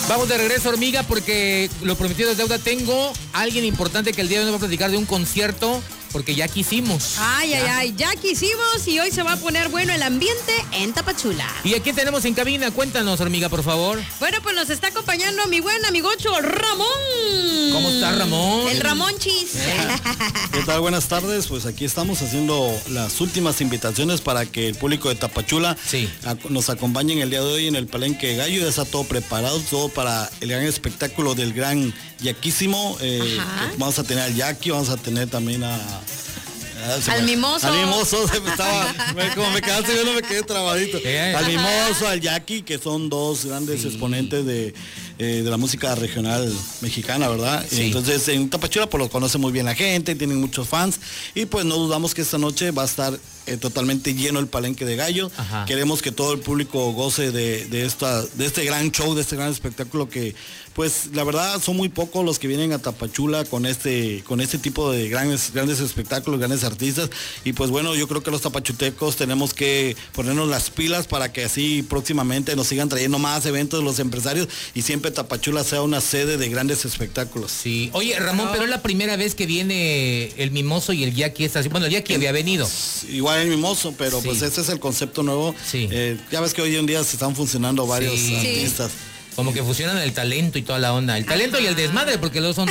Vamos de regreso, hormiga, porque lo prometido es deuda. Tengo a alguien importante que el día de hoy nos va a platicar de un concierto, porque ya quisimos. Ya quisimos y hoy se va a poner bueno el ambiente en Tapachula. ¿Y a quién tenemos en cabina? Cuéntanos, hormiga, por favor. Bueno, pues nos está acompañando mi buen amigocho Ramón. ¿Cómo está, Ramón? El Ramonchis. ¿Qué tal? Buenas tardes. Pues aquí estamos haciendo las últimas invitaciones para que el público de Tapachula nos acompañen el día de hoy en el Palenque Gallo. Ya está todo preparado, todo para el gran espectáculo del gran Yaquísimo. Vamos a tener al Yaqui, vamos a tener también al Mimoso. Al Mimoso, como me quedaste, yo no me quedé trabadito. Al Mimoso, al Yaqui, que son dos grandes exponentes de la música regional mexicana, ¿verdad? Sí. Entonces en Tapachula pues lo conoce muy bien la gente, tienen muchos fans y pues no dudamos que esta noche va a estar totalmente lleno el Palenque de Gallo. Queremos que todo el público goce de este gran show, de este gran espectáculo que pues la verdad son muy pocos los que vienen a Tapachula con este tipo de grandes espectáculos, grandes artistas y pues bueno, yo creo que los tapachutecos tenemos que ponernos las pilas para que así próximamente nos sigan trayendo más eventos de los empresarios y siempre Tapachula sea una sede de grandes espectáculos. Sí. Oye, Ramón, pero es la primera vez que viene el Mimoso y el Yaqui. Bueno, el Yaqui había venido. Igual el Mimoso, pero pues este es el concepto nuevo. Sí. Ya ves que hoy en día se están funcionando varios artistas. Como que fusionan el talento y toda la onda. El talento y el desmadre, porque luego son